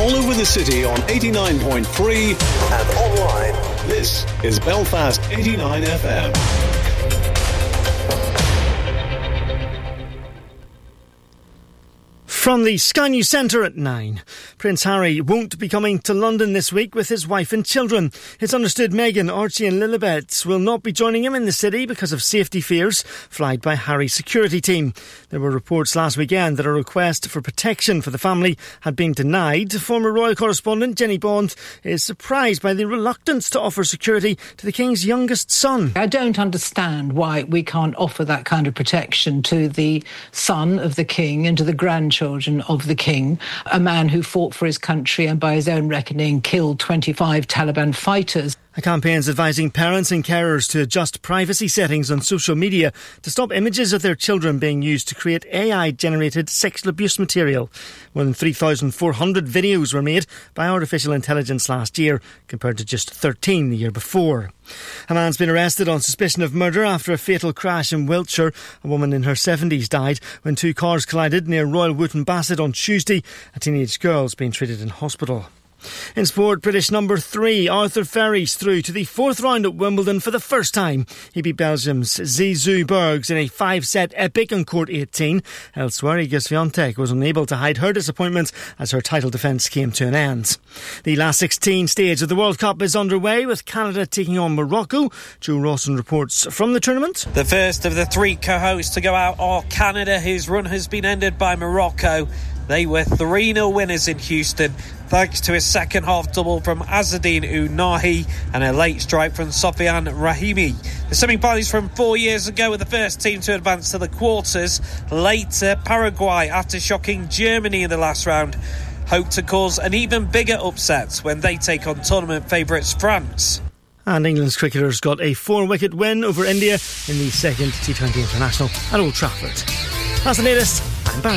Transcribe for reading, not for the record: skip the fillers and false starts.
all over the city on 89.3 and online. This is Belfast 89 FM. From the Sky News Centre at 9. Prince Harry won't be coming to London this week with his wife and children. It's understood Meghan, Archie and Lilibet will not be joining him in the city because of safety fears flagged by Harry's security team. There were reports last weekend that a request for protection for the family had been denied. Former royal correspondent Jenny Bond is surprised by the reluctance to offer security to the King's youngest son. I don't understand why we can't offer that kind of protection to the son of the King and to the grandchildren of the King, a man who fought for his country and by his own reckoning killed 25 Taliban fighters. A campaign's advising parents and carers to adjust privacy settings on social media to stop images of their children being used to create AI-generated sexual abuse material. More than 3,400 videos were made by artificial intelligence last year, compared to just 13 the year before. A man's been arrested on suspicion of murder after a fatal crash in Wiltshire. A woman in her 70s died when two cars collided near Royal Wootton Bassett on Tuesday. A teenage girl's been treated in hospital. In sport, British number 3 Arthur Ferry's through to the fourth round at Wimbledon for the first time. He beat Belgium's Zizou Bergs in a 5-set epic on court 18. Elsewhere, Iga Swiatek was unable to hide her disappointment as her title defence came to an end. The last 16 stage of the World Cup is underway with Canada taking on Morocco. Joe Rawson reports from the tournament. The first of the 3 co-hosts to go out are Canada, whose run has been ended by Morocco. They were 3-0 winners in Houston, thanks to a second-half double from Azzedine Ounahi and a late strike from Sofiane Rahimi. The semi-finals from 4 years ago were the first team to advance to the quarters. Later, Paraguay, after shocking Germany in the last round, hope to cause an even bigger upset when they take on tournament favourites France. And England's cricketers got a 4-wicket win over India in the second T20 International at Old Trafford. That's the latest.